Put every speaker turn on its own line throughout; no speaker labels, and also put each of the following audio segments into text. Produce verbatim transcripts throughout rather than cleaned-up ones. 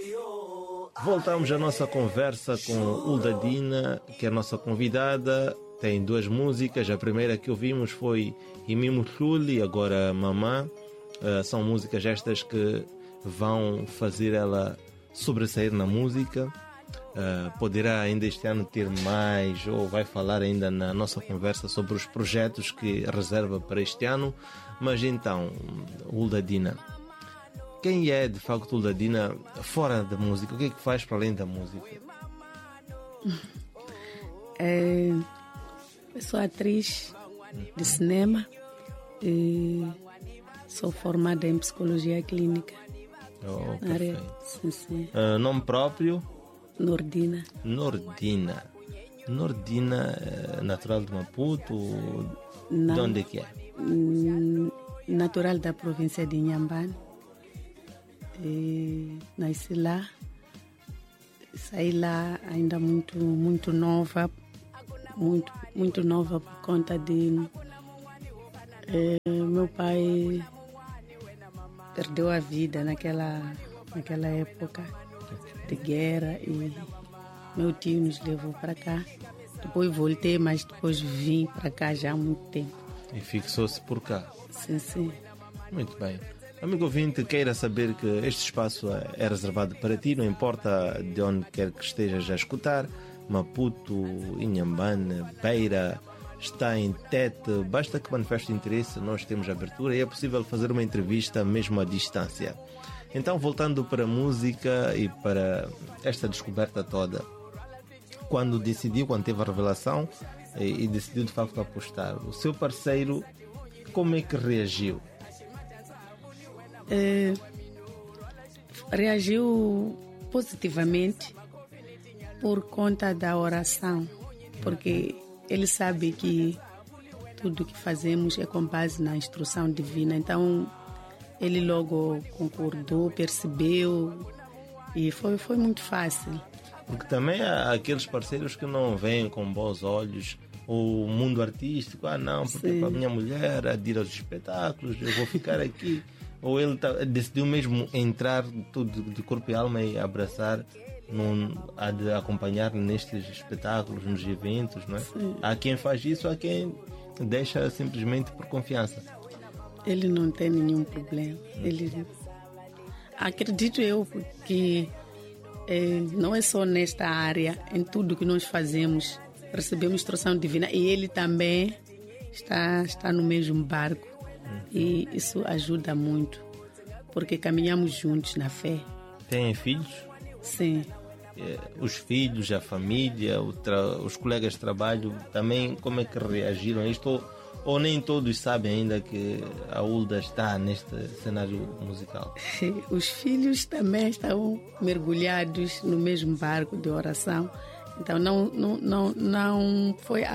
Voltamos à nossa conversa com Hulda Dina, que é a nossa convidada. Tem duas músicas. A primeira que ouvimos foi Imimo Thuli, agora Mamã. Uh, são músicas estas que vão fazer ela sobressair na música. Uh, poderá ainda este ano ter mais, ou vai falar ainda na nossa conversa sobre os projetos que reserva para este ano. Mas então, Hulda Dina, quem é de facto Hulda Dina fora da música? O que é que faz para além da música?
É, eu sou atriz de cinema e sou formada em psicologia clínica.
Oh,
na área, sim, sim.
Uh, nome próprio?
Nordina.
Nordina. Nordina, natural de Maputo?
Não.
De onde é que é?
Natural da província de Inhambane. E nasci lá. Saí lá ainda muito, muito nova. Muito, muito nova por conta de... Eh, meu pai perdeu a vida naquela, naquela época de guerra e meu tio nos levou para cá. Depois voltei, mas depois vim para cá já há muito tempo.
E fixou-se por cá?
Sim, sim.
Muito bem. Amigo ouvinte, queira saber que este espaço é reservado para ti, não importa de onde quer que estejas a escutar, Maputo, Inhambane, Beira, está em Tete, basta que manifeste interesse, nós temos abertura e é possível fazer uma entrevista mesmo à distância. Então, voltando para a música e para esta descoberta toda, quando decidiu, quando teve a revelação e, e decidiu de facto apostar, o seu parceiro, como é que reagiu?
É, reagiu positivamente por conta da oração, porque ele sabe que tudo que fazemos é com base na instrução divina. Então ele logo concordou, percebeu e foi, foi muito fácil.
Porque também há aqueles parceiros que não veem com bons olhos o mundo artístico. Ah não, porque
Sim.
para a minha mulher a ir aos espetáculos, eu vou ficar aqui. Ou ele tá, decidiu mesmo entrar tudo de corpo e alma e abraçar, num, a de acompanhar nestes espetáculos, nos eventos, não é?
Sim.
Há quem faz isso, há quem deixa simplesmente por confiança.
Ele não tem nenhum problema. Ele... Acredito eu que é, não é só nesta área, em tudo que nós fazemos, recebemos instrução divina e ele também está, está no mesmo barco. E isso ajuda muito, porque caminhamos juntos na fé.
Têm filhos?
Sim.
Os filhos, a família, tra... os colegas de trabalho, também como é que reagiram a isto? Ou, ou nem todos sabem ainda que a Hulda está neste cenário musical?
Os filhos também estão mergulhados no mesmo barco de oração. Então não, não, não, não foi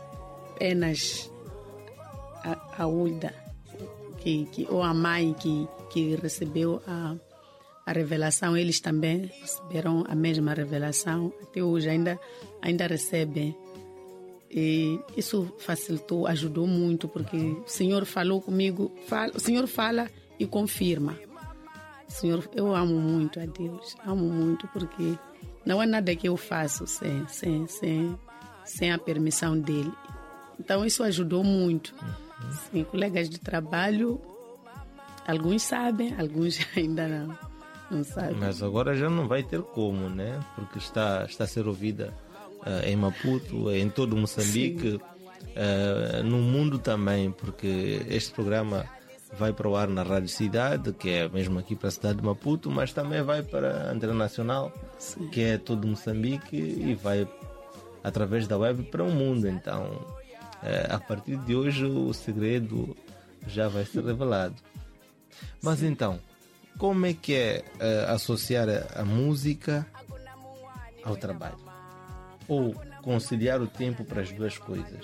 apenas a, a Hulda que, que, ou a mãe que, que recebeu a, a revelação. Eles também receberam a mesma revelação. Até hoje ainda, ainda recebem. E isso facilitou, ajudou muito, porque o Senhor falou comigo, fala, o Senhor fala e confirma. Senhor, eu amo muito a Deus, amo muito, porque não há nada que eu faço sem, sem, sem, sem a permissão dele. Então isso ajudou muito. Sim, colegas de trabalho, alguns sabem, alguns ainda não, não sabem.
Mas agora já não vai ter como, né? Porque está, está a ser ouvida uh, em Maputo, em todo Moçambique, uh, no mundo também, porque este programa vai para o ar na Rádio Cidade, que é mesmo aqui para a cidade de Maputo, mas também vai para a Antena Nacional, Sim. que é todo Moçambique, e vai através da web para o mundo. Então, a partir de hoje o segredo já vai ser revelado. Mas Sim. então, como é que é uh, associar a, a música ao trabalho? Ou conciliar o tempo para as duas coisas?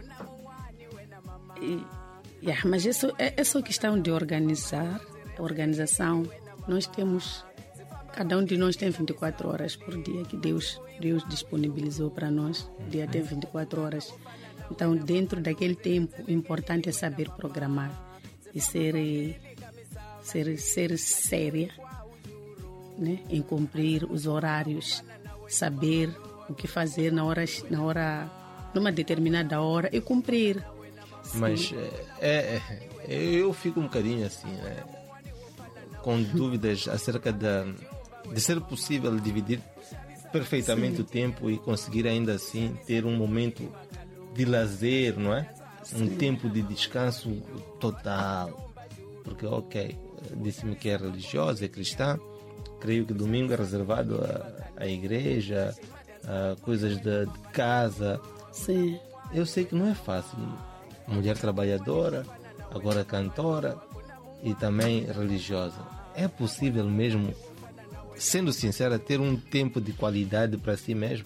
E, yeah, mas isso é, é só questão de organizar, a organização. Nós temos, cada um de nós tem vinte e quatro horas por dia que Deus, Deus disponibilizou para nós. O dia tem vinte e quatro horas. Então, dentro daquele tempo, o importante é saber programar e ser, ser, ser séria né? Em cumprir os horários, saber o que fazer na hora, na hora, numa determinada hora e cumprir.
Mas é, é, eu fico um bocadinho assim, né? Com dúvidas acerca da, de ser possível dividir perfeitamente Sim. o tempo e conseguir ainda assim ter um momento de lazer, não é? Sim. Um tempo de descanso total. Porque, ok, disse-me que é religiosa, é cristã, creio que domingo é reservado à, à igreja, a coisas de, de casa.
Sim.
Eu sei que não é fácil. Mulher trabalhadora, agora cantora e também religiosa. É possível mesmo, sendo sincera, ter um tempo de qualidade para si mesmo?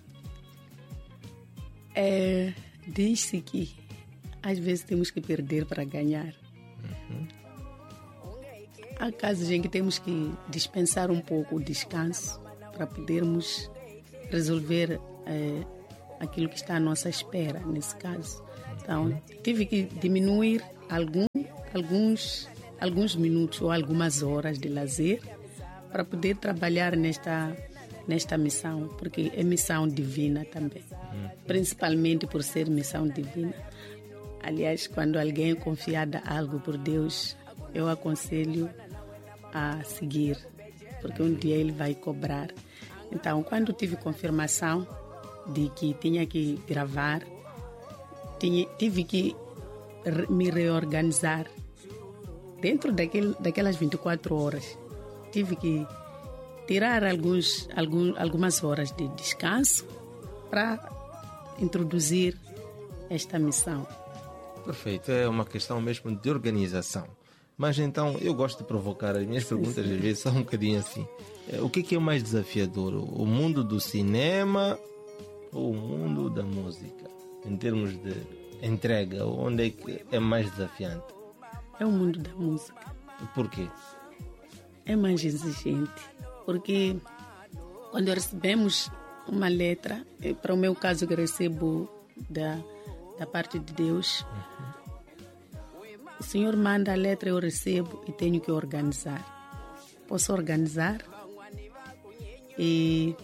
É, diz-se que às vezes temos que perder para ganhar.
Uhum.
Há casos em que temos que dispensar um pouco o descanso para podermos resolver é, aquilo que está à nossa espera, nesse caso. Então, tive que diminuir algum, alguns, alguns minutos ou algumas horas de lazer para poder trabalhar nesta, nesta missão, porque é missão divina também, uhum. principalmente por ser missão divina. Aliás, quando alguém é confiado a algo por Deus, eu aconselho a seguir, porque um dia ele vai cobrar. Então, quando tive confirmação de que tinha que gravar, tinha, tive que re, me reorganizar. Dentro daquele, daquelas vinte e quatro horas, tive que tirar alguns, algum, algumas horas de descanso para introduzir esta missão.
Perfeito, é uma questão mesmo de organização. Mas então, eu gosto de provocar, as minhas perguntas às vezes são um bocadinho assim. O que é mais desafiador? O mundo do cinema ou o mundo da música? Em termos de entrega, onde é que é mais desafiante?
É o mundo da música.
Por quê?
É mais exigente, porque quando recebemos uma letra, para o meu caso que recebo da, da parte de Deus, uhum. o Senhor manda a letra, eu recebo e tenho que organizar. Posso organizar e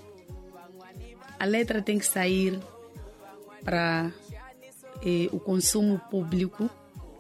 a letra tem que sair para eh, o consumo público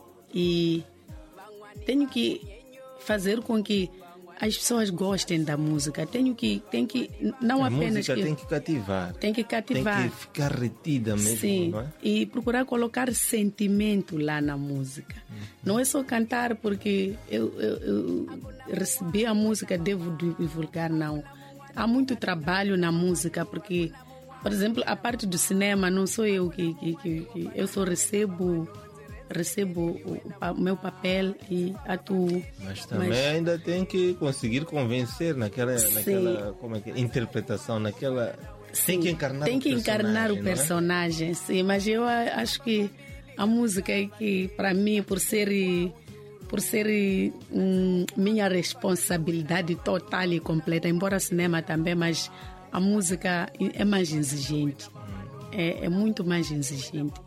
e tenho que fazer com que as pessoas gostem da música. Tenho que, tem que não
a
apenas
música
que,
tem que cativar.
Tem que cativar.
Tem que ficar retida mesmo,
Sim,
não é?
E procurar colocar sentimento lá na música. Uhum. Não é só cantar porque eu, eu, eu recebi a música, devo divulgar, não. Há muito trabalho na música porque, por exemplo, a parte do cinema não sou eu que, que, que, que eu só recebo recebo o, o meu papel e atuo.
Mas também mas... ainda tem que conseguir convencer naquela, naquela como é que, interpretação, naquela...
Sim,
tem que encarnar
tem
o
que
personagem,
encarnar o personagem, é? Sim, mas eu acho que a música é que, para mim, por ser, por ser hum, minha responsabilidade total e completa, embora cinema também, mas a música é mais exigente, hum. é, é muito mais exigente.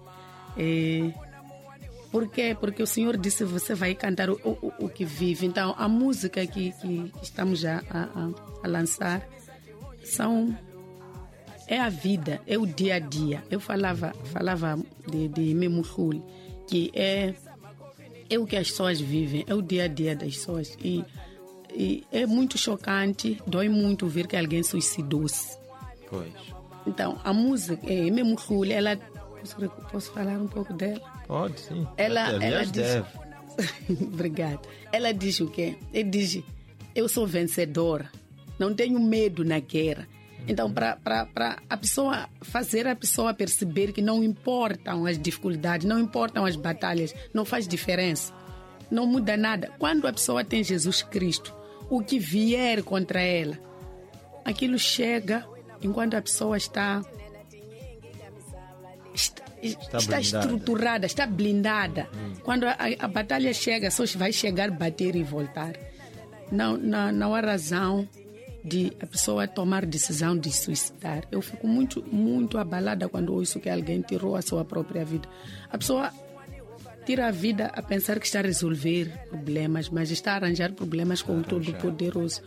É, Por quê? Porque o Senhor disse você vai cantar o, o, o que vive. Então, a música que, que estamos a, a, a lançar são, é a vida, é o dia a dia. Eu falava, falava de, de Memuhul, que é, é o que as pessoas vivem, é o dia a dia das pessoas. E, e é muito chocante, dói muito ver que alguém suicidou-se.
Pois.
Então, a música, é, Memuhul, ela... Posso, posso falar um pouco dela?
Pode, sim.
Ela,
Aliás,
ela diz...
deve.
Obrigada. Ela diz o quê? Ela diz, eu sou vencedora, não tenho medo na guerra. Uhum. Então, para a pessoa fazer a pessoa perceber que não importam as dificuldades, não importam as batalhas, não faz diferença, não muda nada. Quando a pessoa tem Jesus Cristo, o que vier contra ela, aquilo chega enquanto a pessoa está... Está, está, está estruturada, está blindada. Hum. Quando a, a batalha chega, só vai chegar, bater e voltar. Não, não, não há razão de a pessoa tomar decisão de suicidar. Eu fico muito, muito abalada quando ouço que alguém tirou a sua própria vida. A pessoa tira a vida a pensar que está a resolver problemas, mas está a arranjar problemas com o Todo-Poderoso.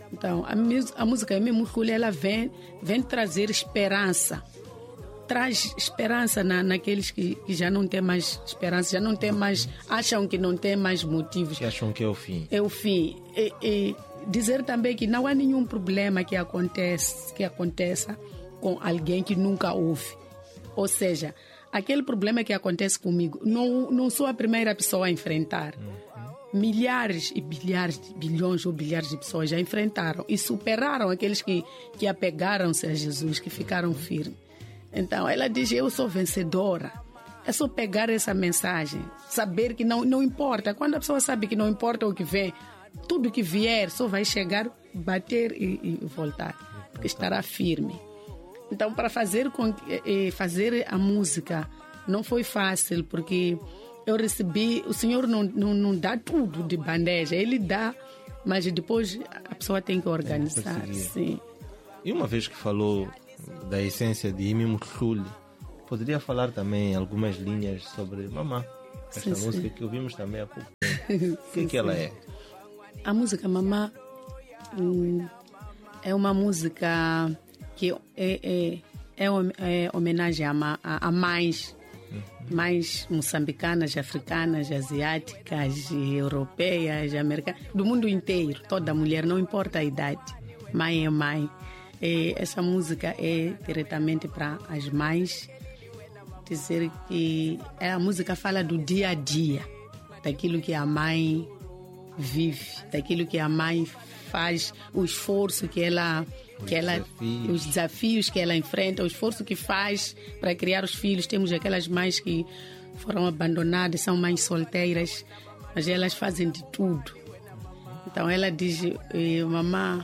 Então, a, a música Ememulhule, ela vem, vem trazer esperança. Traz esperança na, naqueles que, que já não têm mais esperança, já não têm mais, acham que não têm mais motivos.
Que acham que é o fim.
É o fim. E, e dizer também que não há nenhum problema que, acontece, que aconteça com alguém que nunca ouve. Ou seja, aquele problema que acontece comigo, não, não sou a primeira pessoa a enfrentar. Uhum. Milhares e bilhares, bilhões ou bilhares de pessoas já enfrentaram e superaram aqueles que, que apegaram-se a Jesus, que ficaram firmes. Então, ela diz, eu sou vencedora. É só pegar essa mensagem, saber que não, não importa. Quando a pessoa sabe que não importa o que vem, tudo que vier só vai chegar, bater e, e voltar, porque estará firme. Então, para fazer, com, fazer a música não foi fácil, porque eu recebi... O Senhor não, não, não dá tudo de bandeja, Ele dá, mas depois a pessoa tem que organizar.
É,
sim.
E uma vez que falou da essência de Ememulhule, poderia falar também algumas linhas sobre Mamá, esta sim, música sim. que ouvimos também há pouco tempo. O que, que ela é?
A música Mamá hum, é uma música que é, é, é, é homenagem a, a, a mães, uhum. mães moçambicanas, africanas, asiáticas, europeias, americanas, do mundo inteiro. Toda mulher, não importa a idade, mãe é mãe. E essa música é diretamente para as mães, dizer que a música fala do dia a dia, daquilo que a mãe vive, daquilo que a mãe faz, o esforço que ela, que ela desafios. os desafios que ela enfrenta, o esforço que faz para criar os filhos. Temos aquelas mães que foram abandonadas, são mães solteiras, mas elas fazem de tudo. Então ela diz, mamã,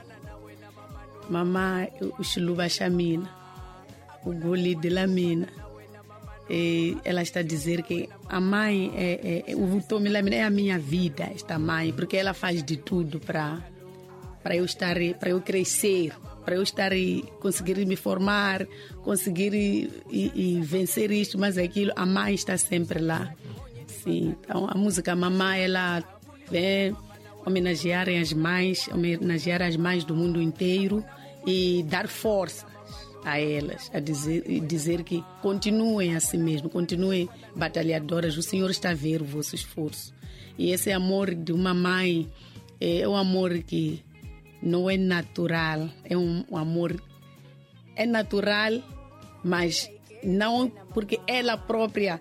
mamã, o Chiluba Chamina, o Goli de Lamina. E ela está a dizer que a mãe, é, é, o Vutomi Lamina é a minha vida, esta mãe, porque ela faz de tudo para para eu estar, para eu crescer, para eu estar e conseguir me formar, conseguir e, e, e vencer isto, mas aquilo, a mãe está sempre lá. Sim, então a música Mamá, ela vem homenagear as mães, homenagear as mães do mundo inteiro e dar força a elas, a dizer, dizer que continuem assim mesmo, continuem batalhadoras, o Senhor está a ver o vosso esforço. E esse amor de uma mãe é um amor que não é natural, é um, um amor, é natural, mas não porque ela própria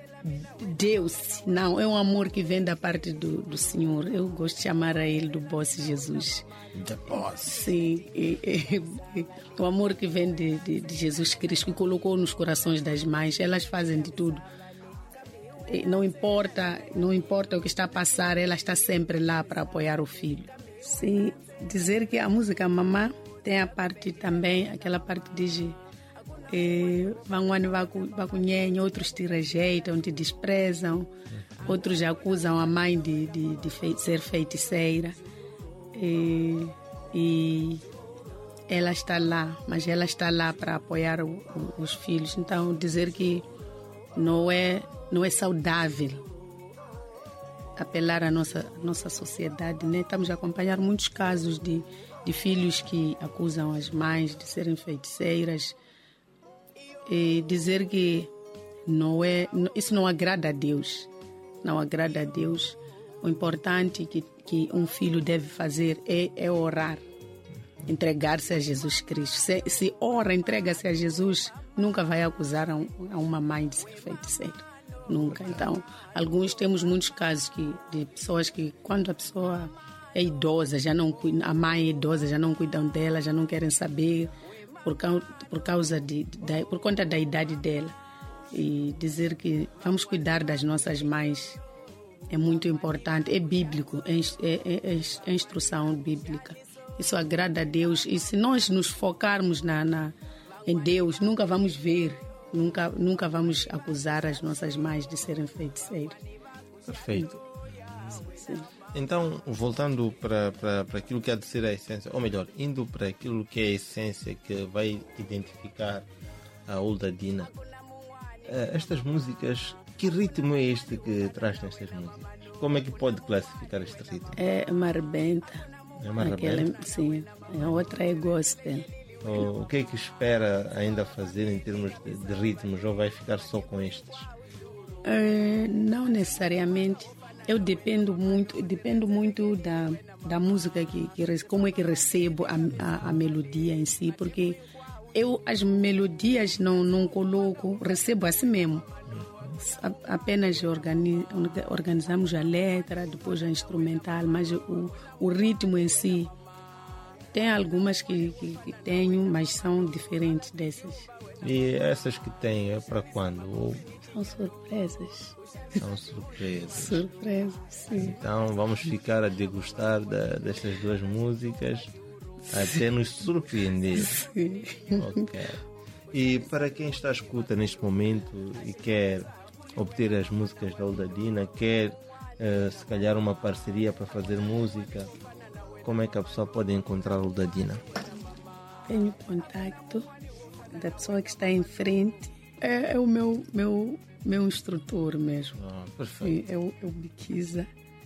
Deus, não, é um amor que vem da parte do, do Senhor. Eu gosto de chamar a ele do Boss Jesus.
The Boss.
Sim, e, e, e, o amor que vem de, de, de Jesus Cristo, que colocou nos corações das mães. Elas fazem de tudo. E não importa, não importa o que está a passar, ela está sempre lá para apoiar o filho. Sim, dizer que a música Mamá tem a parte também, aquela parte de Vanguani Vacunhenha, outros te rejeitam, te desprezam, outros acusam a mãe de, de, de fei- ser feiticeira. E, e ela está lá, mas ela está lá para apoiar o, o, os filhos. Então, dizer que não é, não é saudável apelar à nossa, nossa sociedade, né? Estamos a acompanhar muitos casos de, de filhos que acusam as mães de serem feiticeiras. E dizer que não é, isso não agrada a Deus, não agrada a Deus. O importante que, que um filho deve fazer é, é orar, entregar-se a Jesus Cristo. Se, se ora, entrega-se a Jesus, nunca vai acusar a, um, a uma mãe de ser feiticeira, nunca. Então, alguns temos muitos casos que, de pessoas que quando a pessoa é idosa, já não, a mãe é idosa, já não cuidam dela, já não querem saber. Por causa, por causa de, de, por conta da idade dela. E dizer que vamos cuidar das nossas mães é muito importante, é bíblico, é, é, é, é instrução bíblica. Isso agrada a Deus. E se nós nos focarmos na, na, em Deus, nunca vamos ver, nunca, nunca vamos acusar as nossas mães de serem feiticeiras.
Perfeito.
Sim.
Então, voltando para, para, para aquilo que há de ser a essência, ou melhor, indo para aquilo que é a essência que vai identificar a Olda Dina, estas músicas, que ritmo é este que traz nestas músicas? Como é que pode classificar este ritmo?
É uma rebenta.
É mais
Aquela,
rebelde?
sim, a outra é gospel.
O, o que é que espera ainda fazer em termos de, de ritmos? Ou vai ficar só com estes?
Uh, não necessariamente. Eu dependo muito, dependo muito da, da música, que, que como é que recebo a, a, a melodia em si, porque eu as melodias não, não coloco, recebo assim mesmo. A, apenas organi, organizamos a letra, depois a instrumental, mas o, o ritmo em si, tem algumas que, que, que tenho, mas são diferentes dessas.
E essas que tem é para quando? Ou
são surpresas.
São surpresas.
Surpresas, sim.
Então vamos ficar a degustar da, destas duas músicas até nos surpreender.
Sim.
Ok. E para quem está à escuta neste momento e quer obter as músicas da Oldadina, quer uh, se calhar uma parceria para fazer música, como é que a pessoa pode encontrar a Oldadina?
Tenho contacto da pessoa que está em frente. É, é o meu, meu, meu instrutor mesmo.
Ah, perfeito.
Sim, é o, é o Biquiza.